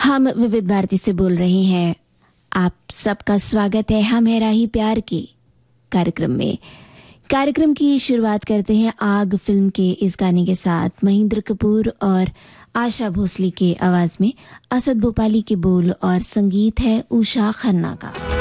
हम विविध भारती से बोल रहे हैं। आप सबका स्वागत है हम है राही प्यार के कार्यक्रम में। कार्यक्रम की शुरुआत करते हैं आग फिल्म के इस गाने के साथ। महेंद्र कपूर और आशा भोसले के आवाज में असद भोपाली के बोल और संगीत है उषा खन्ना का।